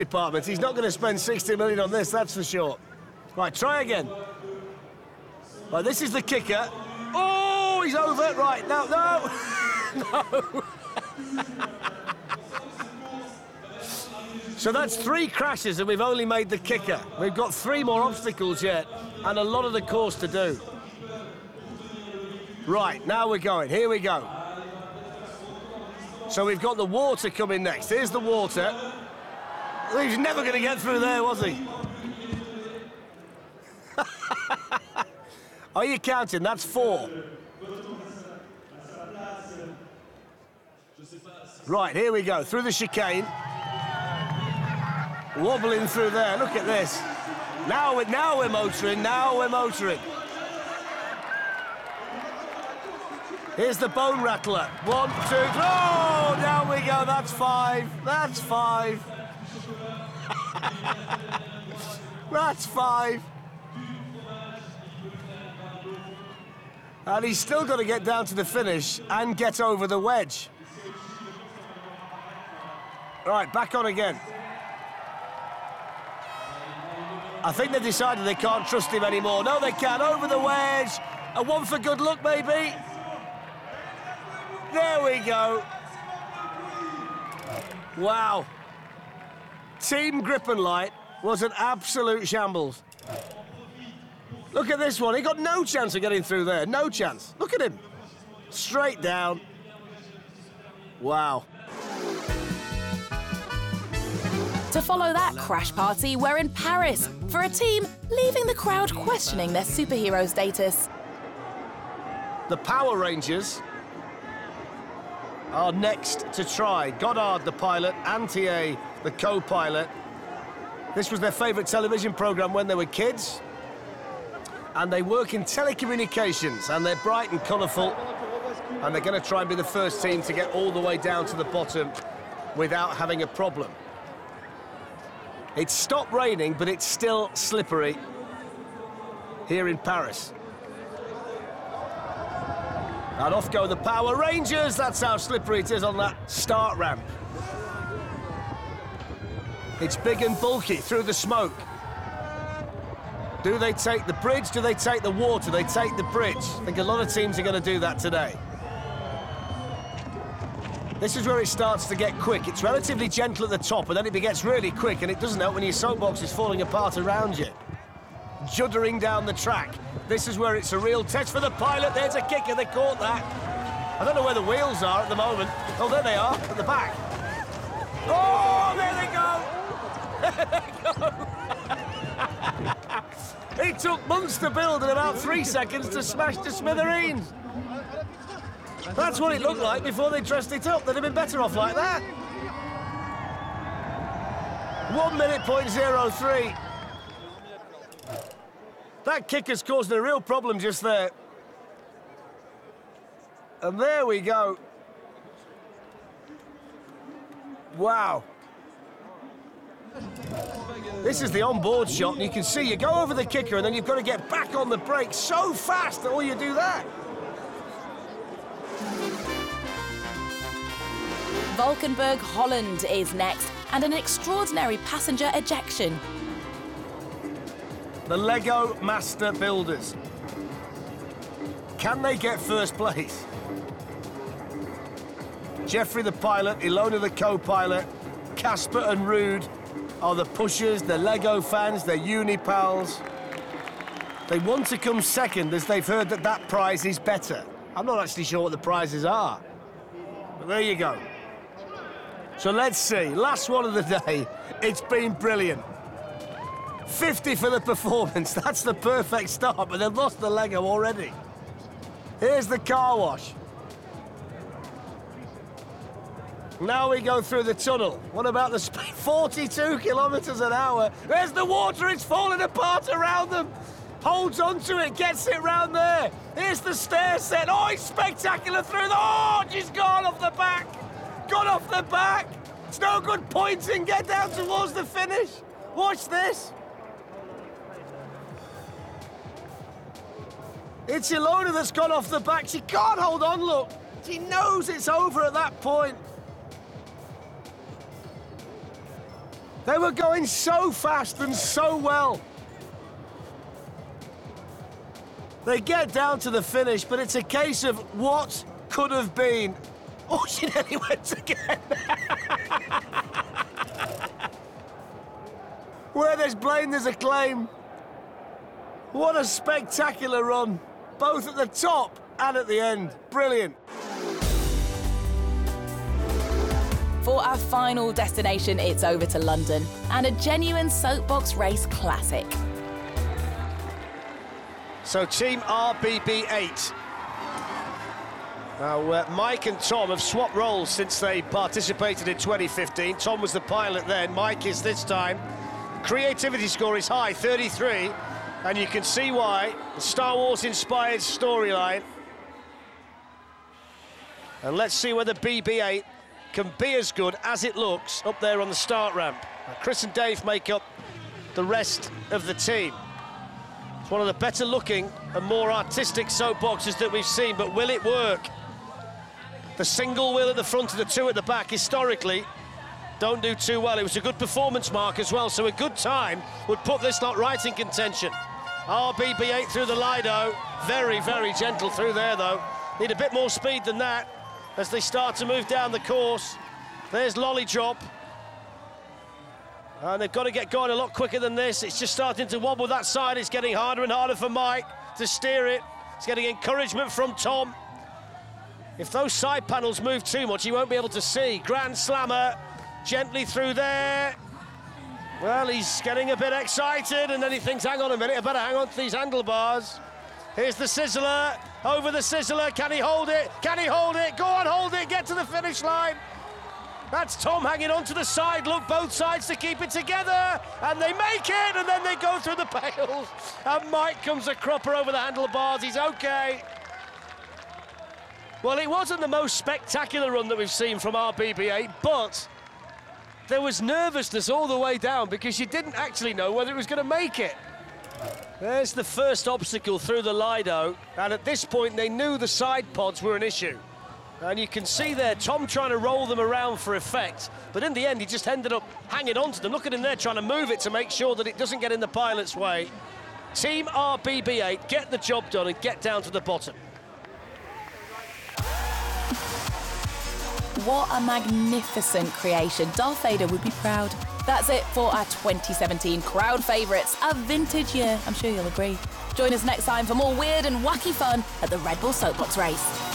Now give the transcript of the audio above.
department. He's not going to spend 60 million on this, that's for sure. Right, try again. Right, this is the kicker. Oh, he's over. Right, no. No. So that's 3 crashes and we've only made the kicker. We've got 3 more obstacles yet and a lot of the course to do. Right, now we're going. Here we go. So we've got the water coming next. Here's the water. He was never going to get through there, was he? Are you counting? That's 4. Right, here we go. Through the chicane. Wobbling through there. Look at this. Now we're motoring. Now we're motoring. Here's the bone rattler. 1, 2, 3. Oh, down we go. That's 5. That's 5. That's 5. And he's still got to get down to the finish and get over the wedge. Right, back on again. I think they've decided they can't trust him anymore. No, they can. Over the wedge. A 1 for good luck, maybe. There we go. Wow. Team Grippenlight was an absolute shambles. Look at this one. He got no chance of getting through there. No chance. Look at him. Straight down. Wow. To follow that crash party, we're in Paris for a team leaving the crowd questioning their superhero status. The Power Rangers are next to try. Goddard, the pilot, Antier, the co-pilot. This was their favourite television programme when they were kids. And they work in telecommunications, and they're bright and colourful. And they're going to try and be the first team to get all the way down to the bottom without having a problem. It's stopped raining, but it's still slippery here in Paris. And off go the Power Rangers. That's how slippery it is on that start ramp. It's big and bulky through the smoke. Do they take the bridge? Do they take the water? They take the bridge. I think a lot of teams are going to do that today. This is where it starts to get quick. It's relatively gentle at the top, and then it gets really quick, and it doesn't help when your soapbox is falling apart around you. Juddering down the track. This is where it's a real test for the pilot. There's a kicker. They caught that. I don't know where the wheels are at the moment. Oh, there they are, at the back. Oh, there they go. There they go. It took months to build and about 3 seconds to smash to smithereens. That's what it looked like before they dressed it up. They'd have been better off like that. 1 minute, .03. That kicker's causing a real problem just there. And there we go. Wow. This is the on-board shot, and you can see you go over the kicker, and then you've got to get back on the brake so fast that all you do that. Valkenburg, Holland is next, and an extraordinary passenger ejection. The Lego Master Builders. Can they get first place? Jeffrey the pilot, Ilona the co-pilot, Casper and Rude are the pushers, the Lego fans, the Unipals. They want to come second as they've heard that that prize is better. I'm not actually sure what the prizes are. But there you go. So let's see. Last one of the day. It's been brilliant. 50 for the performance. That's the perfect start, but they've lost the Lego already. Here's the car wash. Now we go through the tunnel. What about the speed? 42 kilometres an hour. There's the water. It's falling apart around them. Holds onto it, gets it round there. Here's the stair set. Oh, it's spectacular through the... Oh, she's gone off the back. Gone off the back. It's no good pointing. Get down towards the finish. Watch this. It's Ilona that's gone off the back. She can't hold on, look. She knows it's over at that point. They were going so fast and so well. They get down to the finish, but it's a case of what could have been. Oh, she nearly went again. Where there's blame, there's a claim. What a spectacular run, both at the top and at the end. Brilliant. For our final destination, it's over to London and a genuine soapbox race classic. So Team RBB8. Now, Mike and Tom have swapped roles since they participated in 2015. Tom was the pilot then, Mike is this time. Creativity score is high, 33, and you can see why. The Star Wars-inspired storyline. And let's see whether BB8 can be as good as it looks up there on the start ramp. Now, Chris and Dave make up the rest of the team. It's one of the better looking and more artistic soapboxes that we've seen, but will it work? The single wheel at the front and the two at the back, historically, don't do too well. It was a good performance mark as well, so a good time would put this lot right in contention. RBB8 through the Lido, very, very gentle through there, though. Need a bit more speed than that as they start to move down the course. There's Lollydrop. And they've got to get going a lot quicker than this. It's just starting to wobble that side. It's getting harder and harder for Mike to steer it. It's getting encouragement from Tom. If those side panels move too much, he won't be able to see. Grand Slammer, gently through there. Well, he's getting a bit excited, and then he thinks, hang on a minute, I better hang on to these handlebars. Here's the Sizzler, over the Sizzler. Can he hold it? Can he hold it? Go on, hold it, get to the finish line. That's Tom hanging on to the side. Look, both sides to keep it together. And they make it, and then they go through the bales. And Mike comes a cropper over the handlebars. He's okay. Well, it wasn't the most spectacular run that we've seen from RBB8, but there was nervousness all the way down because you didn't actually know whether it was going to make it. There's the first obstacle through the Lido, and at this point they knew the side pods were an issue. And you can see there, Tom trying to roll them around for effect, but in the end he just ended up hanging on to them. Look at him there trying to move it to make sure that it doesn't get in the pilot's way. Team RBB8, get the job done and get down to the bottom. What a magnificent creation. Darth Vader would be proud. That's it for our 2017 crowd favourites. A vintage year, I'm sure you'll agree. Join us next time for more weird and wacky fun at the Red Bull Soapbox Race.